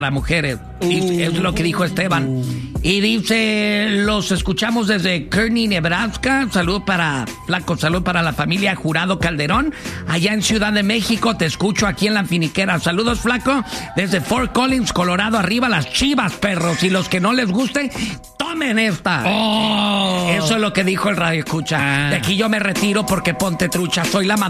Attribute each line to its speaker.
Speaker 1: las mujeres. Es lo que dijo Esteban. Y dice, los escuchamos desde Kearney, Nebraska. Salud para Flaco, salud para la familia Jurado Calderón. Allá en Ciudad de México, te escucho aquí en La Finiquera. Saludos, Flaco, desde Fort Collins, Colorado. Arriba las Chivas, perros. Y los que no les guste, tomen esta. Eso es lo que dijo el radio escucha. De aquí yo me retiro porque ponte trucha. Soy la